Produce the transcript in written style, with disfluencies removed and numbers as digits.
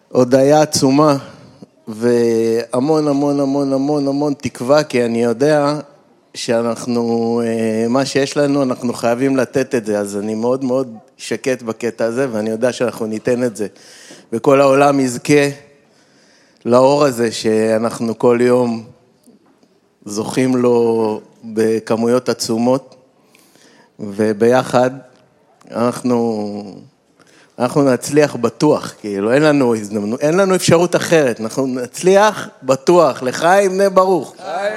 הודעה עצומה, והמון המון המון המון המון תקווה, כי אני יודע שאנחנו, מה שיש לנו, אנחנו חייבים לתת את זה, אז אני מאוד מאוד שקט בקטע הזה, ואני יודע שאנחנו ניתן את זה, וכל העולם יזכה לאור הזה, שאנחנו כל יום זוכים לו בכמויות עצומות, וביחד אנחנו נצליח בטוח, כאילו אין לנו הזדמנות, אין לנו אפשרות אחרת, אנחנו נצליח בטוח, לחיים בני ברוך.